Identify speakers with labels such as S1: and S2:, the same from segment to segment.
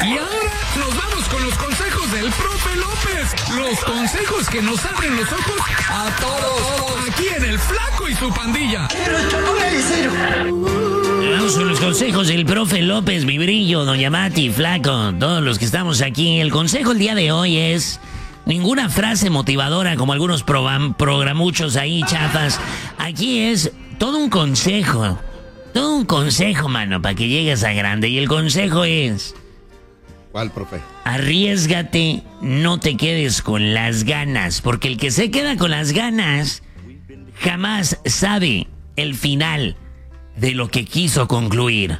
S1: Y ahora nos vamos con los consejos del profe López. Los consejos que nos abren los ojos a todos. Aquí en El Flaco y su Pandilla.
S2: Vamos con los consejos del profe López, mi brillo, doña Mati, Flaco, todos los que estamos aquí. El consejo el día de hoy es: ninguna frase motivadora como algunos programuchos ahí, chafas. Aquí es todo un consejo, mano, para que llegues a grande. Y el consejo es:
S3: ¿cuál, profe?
S2: arriésgate, no te quedes con las ganas, porque el que se queda con las ganas jamás sabe el final de lo que quiso concluir.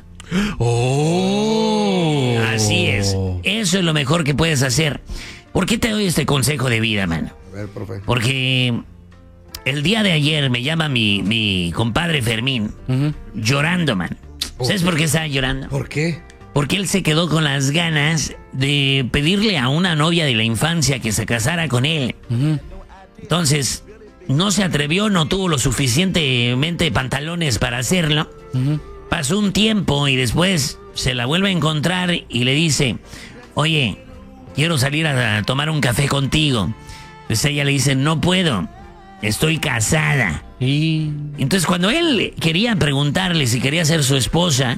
S3: ¡Oh!
S2: Así es. Eso es lo mejor que puedes hacer. ¿Por qué te doy este consejo de vida, mano?
S3: A ver, profe.
S2: Porque el día de ayer me llama mi compadre Fermín, llorando, man. ¿Sabes por qué estaba llorando?
S3: ¿Por qué?
S2: Porque él se quedó con las ganas de pedirle a una novia de la infancia que se casara con él. Entonces, no se atrevió, no tuvo lo suficientemente pantalones para hacerlo. Pasó un tiempo y después se la vuelve a encontrar y le dice: oye, quiero salir a tomar un café contigo. Entonces ella le dice: no puedo, estoy casada. Entonces cuando él quería preguntarle si quería ser su esposa,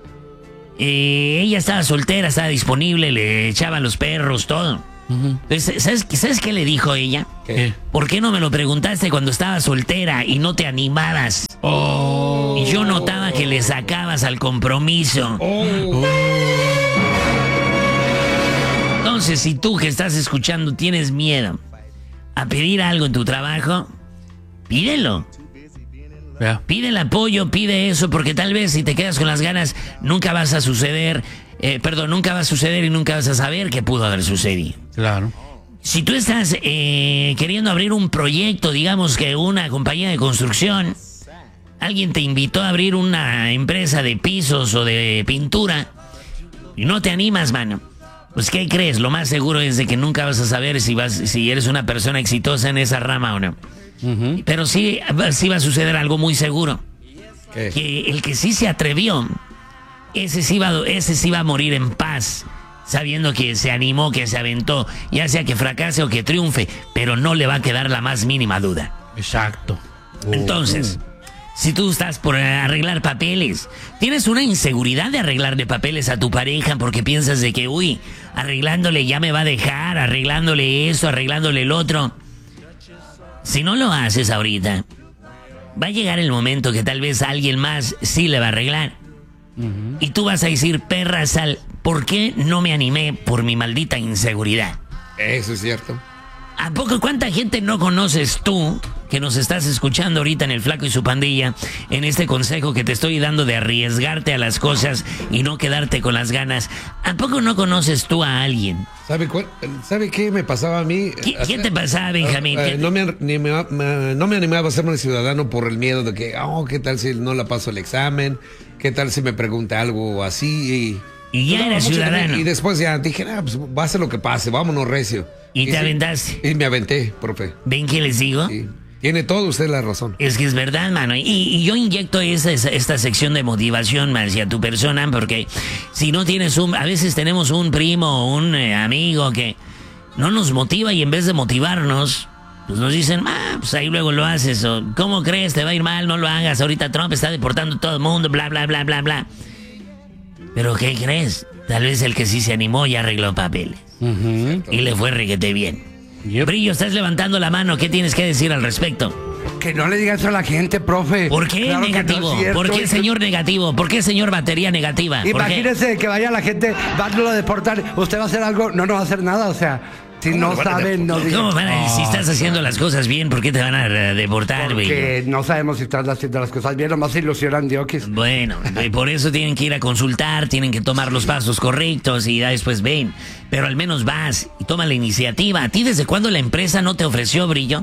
S2: ella estaba soltera, estaba disponible, le echaban los perros, todo. Entonces, ¿sabes qué le dijo ella?
S3: ¿Qué?
S2: ¿Por qué no me lo preguntaste cuando estaba soltera y no te animabas? Y yo notaba que le sacabas al compromiso. Entonces, si tú que estás escuchando tienes miedo a pedir algo en tu trabajo, pídelo. Pide el apoyo, pide eso, porque tal vez si te quedas con las ganas nunca va a suceder y nunca vas a saber qué pudo haber sucedido.
S4: Claro.
S2: Si tú estás queriendo abrir un proyecto, digamos que una compañía de construcción, alguien te invitó a abrir una empresa de pisos o de pintura y no te animas, mano, pues ¿qué crees? Lo más seguro es de que nunca vas a saber si eres una persona exitosa en esa rama o no. Pero sí va a suceder algo muy seguro.
S3: ¿Qué?
S2: Que el que sí se atrevió, ese sí va a morir en paz, sabiendo que se animó, que se aventó, ya sea que fracase o que triunfe, pero no le va a quedar la más mínima duda.
S4: Exacto.
S2: Entonces, si tú estás por arreglar papeles, tienes una inseguridad de arreglarle papeles a tu pareja porque piensas de que, uy, arreglándole ya me va a dejar, arreglándole esto, arreglándole el otro. Si no lo haces ahorita, va a llegar el momento que tal vez alguien más sí le va a arreglar. Y tú vas a decir: perra sal, ¿por qué no me animé por mi maldita inseguridad?
S3: Eso es cierto.
S2: ¿A poco cuánta gente no conoces tú que nos estás escuchando ahorita en El Flaco y su Pandilla, en este consejo que te estoy dando de arriesgarte a las cosas y no quedarte con las ganas? ¿A poco no conoces tú a alguien?
S3: ¿Sabe qué me pasaba a mí?
S2: ¿Qué te pasaba, Benjamín?
S3: No me animaba a hacerme ciudadano por el miedo de que, ¿qué tal si no la paso el examen? ¿Qué tal si me pregunta algo así?
S2: Y ya eres ciudadano.
S3: Y después ya dije, pues pase lo que pase, vámonos recio.
S2: ¿Y te aventaste?
S3: Y me aventé, profe.
S2: ¿Ven qué les digo?
S3: Sí. Tiene todo usted la razón.
S2: Es que es verdad, mano. Y yo inyecto esta sección de motivación hacia tu persona, porque si no tienes a veces tenemos un primo o un amigo que no nos motiva, y en vez de motivarnos, pues nos dicen: pues ahí luego lo haces, o ¿cómo crees? Te va a ir mal, no lo hagas. Ahorita Trump está deportando a todo el mundo, bla, bla, bla, bla, bla. Pero ¿qué crees? Tal vez el que sí se animó ya arregló papeles. Y le fue reguete bien. Brillo, estás levantando la mano. ¿Qué tienes que decir al respecto?
S5: Que no le digas eso a la gente, profe.
S2: ¿Por qué
S5: Claro
S2: negativo?
S5: Que no es cierto.
S2: ¿Por qué señor negativo? ¿Por qué señor batería negativa?
S5: Imagínese que vaya la gente, va a deportar, usted va a hacer algo, no va a hacer nada, o sea, si no saben, no digan.
S2: ¿Cómo van a, si estás haciendo las cosas bien, por qué te van a deportar, güey?
S5: Porque no sabemos si estás haciendo las cosas bien, nomás se ilusionan diokis.
S2: Bueno, y por eso tienen que ir a consultar, tienen que tomar los pasos correctos y ya después ven. Pero al menos vas y toma la iniciativa. ¿A ti desde cuándo la empresa no te ofreció, Brillo,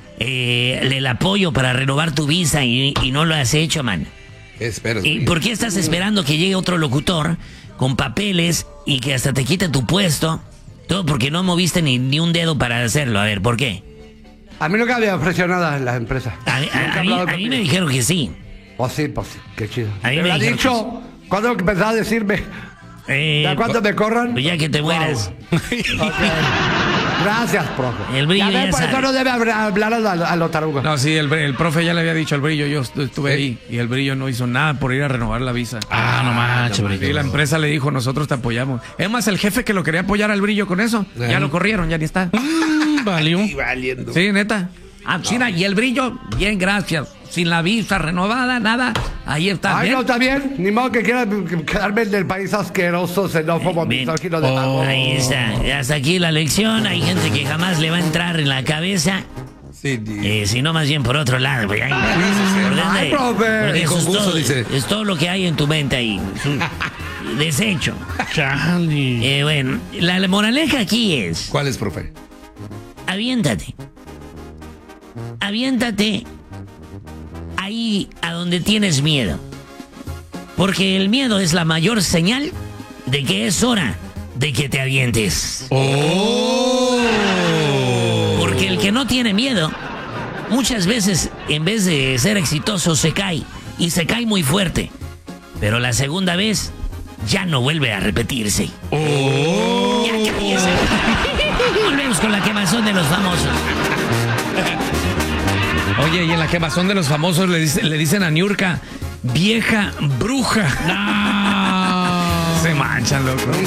S2: el apoyo para renovar tu visa y no lo has hecho, man?
S3: Esperas.
S2: ¿Y por qué estás esperando que llegue otro locutor con papeles y que hasta te quite tu puesto? Todo porque no moviste ni un dedo para hacerlo. A ver, ¿por qué?
S5: A mí nunca había ofrecido nada en la empresa.
S2: A mí me dijeron que sí.
S5: Pues sí, qué chido.
S2: A mí
S5: ¿Me
S2: me
S5: lo ha
S2: dijeron
S5: dicho? ¿Cuándo empezaba a decirme? ¿Ya cuánto me corran?
S2: Pues ya que te mueras.
S5: Okay. Gracias, profe.
S2: El brillo
S5: ya
S2: ya
S5: por
S2: sabe.
S5: eso no debe hablar a lo tarugo.
S4: No, sí, el profe ya le había dicho al Brillo, yo estuve ahí y el Brillo no hizo nada por ir a renovar la visa.
S6: No manches,
S4: Y la empresa le dijo, nosotros te apoyamos. Es más, el jefe que lo quería apoyar al Brillo con eso, ya lo corrieron, ya ni está.
S6: Valió.
S3: Y valiendo.
S4: Sí, neta. China, y el Brillo, bien, gracias. Sin la visa renovada, nada. Ahí está.
S5: Ay,
S4: bien.
S5: no, está bien. Ni modo que quiera quedarme en el país asqueroso, xenófobo,
S2: Bien.
S5: misógino de pago.
S2: Ahí está. Hasta aquí la lección. Hay gente que jamás le va a entrar en la cabeza.
S3: Sí,
S2: Sino más bien por otro lado. Porque hay-
S5: Ay, profe.
S2: porque eso
S3: Con
S2: es
S3: gusto,
S2: todo,
S3: dice.
S2: es todo lo que hay en tu mente ahí. Es un desecho.
S6: Chale.
S2: Bueno, la moraleja aquí es:
S3: ¿Cuál es, profe?
S2: aviéntate. Aviéntate ahí a donde tienes miedo. Porque el miedo es la mayor señal de que es hora de que te avientes. Porque el que no tiene miedo, muchas veces en vez de ser exitoso se cae. Y se cae muy fuerte. Pero la segunda vez ya no vuelve a repetirse. Ya cállese. Volvemos con la quemazón de los famosos.
S4: Oye, y en la quemazón de los famosos le dicen a Niurka, vieja bruja. Se manchan, loco.